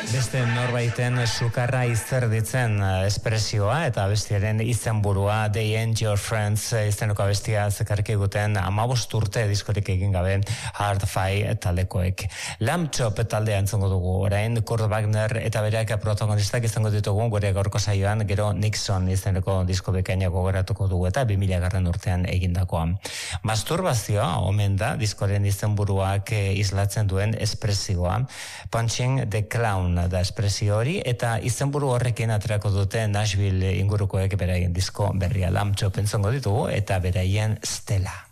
Beste norbaiten sukarra izerditzen espresioa eta abestiaren izenburua They Ain't Your Friends izeneko abestia zekarki guten 15 urte diskorik egin gabe Hard-Fi taldekoek. Lamb Chop taldea entzongo dugu orain, Kurt Wagner eta bereak protagonistak izango ditugu gure gaurko saioan, gero Nixon izeneko disko bekaina gogoratuko dugu eta 2000 urtean egindakoa. Masturbazioa omen da diskoren izenburuak islatzen duen espresioa. Punching the Clown da espresio hori eta izenburu horrekin aterako dute Nashville ingurukoek beraien disko berria Lamb Chop entzongo ditugu eta beraien Stella.